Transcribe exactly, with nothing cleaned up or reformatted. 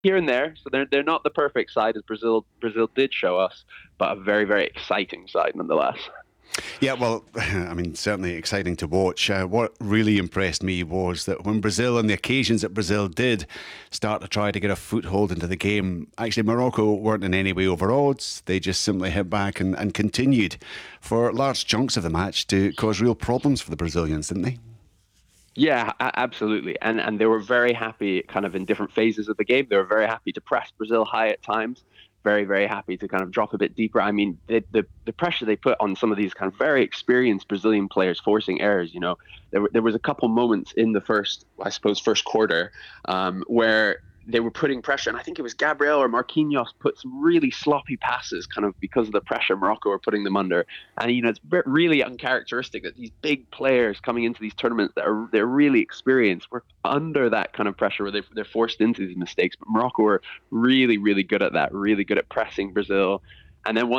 here and there. So they're they're not the perfect side as Brazil Brazil did show us, but a very very exciting side nonetheless. Yeah, well, I mean, certainly exciting to watch. Uh, what really impressed me was that when Brazil, on the occasions that Brazil did start to try to get a foothold into the game, actually Morocco weren't in any way over odds. They just simply hit back and, and continued for large chunks of the match to cause real problems for the Brazilians, didn't they? Yeah, a- absolutely. And and they were very happy kind of in different phases of the game. They were very happy to press Brazil high at times, very, very happy to kind of drop a bit deeper. I mean, the the, the pressure they put on some of these kind of very experienced Brazilian players forcing errors, you know, there, were- there was a couple moments in the first, I suppose, first quarter um, where they were putting pressure, and I think it was Gabriel or Marquinhos put some really sloppy passes, kind of because of the pressure Morocco were putting them under. And you know, it's really uncharacteristic that these big players coming into these tournaments that are they're really experienced were under that kind of pressure where they they're forced into these mistakes. But Morocco were really, really good at that, really good at pressing Brazil. And then once